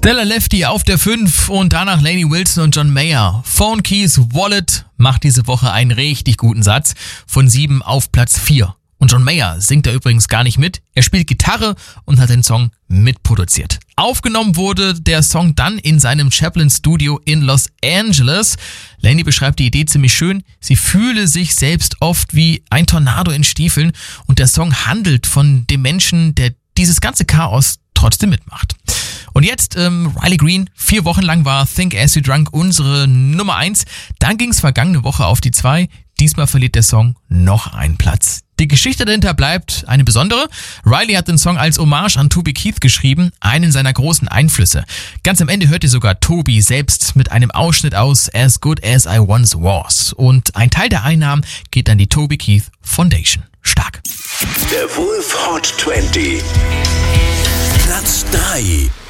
Della Lefty auf der 5 und danach Lainey Wilson und John Mayer. Phone Keys Wallet macht diese Woche einen richtig guten Satz. Von 7 auf Platz 4. Und John Mayer singt da übrigens gar nicht mit. Er spielt Gitarre und hat den Song mitproduziert. Aufgenommen wurde der Song dann in seinem Chaplin Studio in Los Angeles. Lainey beschreibt die Idee ziemlich schön. Sie fühle sich selbst oft wie ein Tornado in Stiefeln und der Song handelt von dem Menschen, der dieses ganze Chaos trotzdem mitmacht. Und jetzt Riley Green, 4 Wochen lang war Think As You Drunk unsere Nummer 1. Dann ging es vergangene Woche auf die 2. Diesmal verliert der Song noch einen Platz. Die Geschichte dahinter bleibt eine besondere. Riley hat den Song als Hommage an Toby Keith geschrieben, einen seiner großen Einflüsse. Ganz am Ende hört ihr sogar Toby selbst mit einem Ausschnitt aus As Good As I Once Was. Und ein Teil der Einnahmen geht an die Toby Keith Foundation. Stark. Der Wolf Hot 20. Platz 3.